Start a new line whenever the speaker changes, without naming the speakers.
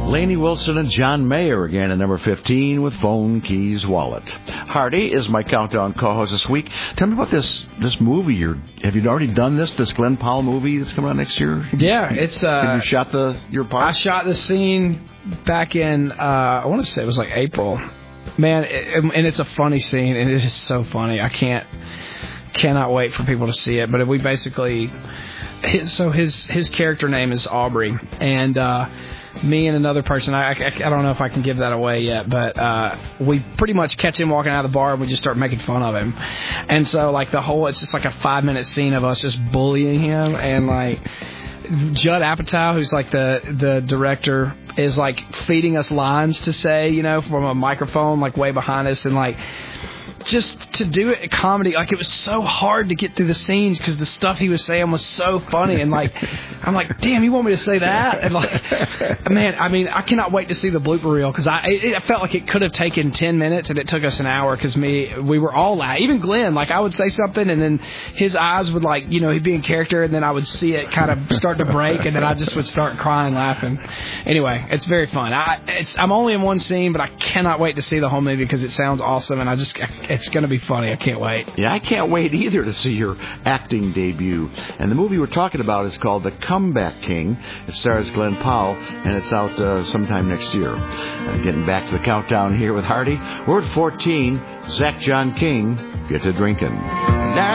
Lainey Wilson and John Mayer again at number 15 with Phone Keys Wallet. Hardy is my countdown co-host this week. Tell me about this movie. Have you already done this Glenn Powell movie that's coming out next year?
Yeah, it's...
Have you shot your part?
I shot the scene back in, I want to say it was like April. Man, and it's a funny scene, and it is so funny. I cannot wait for people to see it. But we basically... His character name is Aubrey, and... me and another person, I don't know if I can give that away yet, but we pretty much catch him walking out of the bar and we just start making fun of him. And so, like, it's just like a 5-minute scene of us just bullying him. And, like, Judd Apatow, who's, like, the director, is, like, feeding us lines to say, from a microphone, like, way behind us. And, like, just to do it in comedy, like, it was so hard to get through the scenes because the stuff he was saying was so funny. And, like, I'm like, damn, you want me to say that? And, like, man, I mean, I cannot wait to see the blooper reel because I felt like it could have taken 10 minutes and it took us an hour because we were all laughing. Even Glenn, like, I would say something and then his eyes would, like, he'd be in character and then I would see it kind of start to break and then I just would start crying laughing. Anyway, it's very fun. I'm only in one scene, but I cannot wait to see the whole movie because it sounds awesome and it's going to be funny. I can't wait.
Yeah, I can't wait either to see your acting debut. And the movie we're talking about is called The Comeback King. It stars Glenn Powell, and it's out sometime next year. And getting back to the countdown here with Hardy, we're at 14. Zach John King, Get to Drinking.